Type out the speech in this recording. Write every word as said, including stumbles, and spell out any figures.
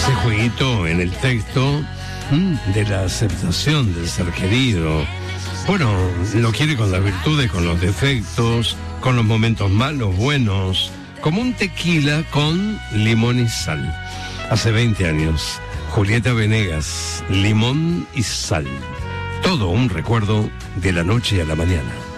Ese jueguito en el texto de la aceptación del ser querido. Bueno, lo quiere con las virtudes, con los defectos, con los momentos malos, buenos, como un tequila con limón y sal. Hace veinte años, Julieta Venegas, Limón y Sal. Todo un recuerdo de la noche a la mañana.